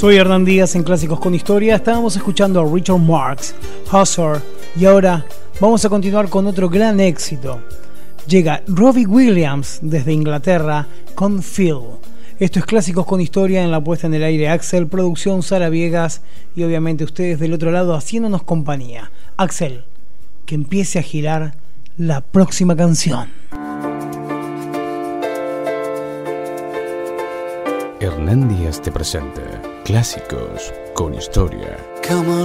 Soy Hernán Díaz en Clásicos con Historia. Estábamos escuchando a Richard Marx, Hussar, y ahora vamos a continuar con otro gran éxito. Llega Robbie Williams desde Inglaterra con Phil. Esto es Clásicos con Historia, en la puesta en el aire Axel, producción Sara Viegas y obviamente ustedes del otro lado haciéndonos compañía. Axel, que empiece a girar la próxima canción. Hernán Díaz te presenta Clásicos con Historia. Come on.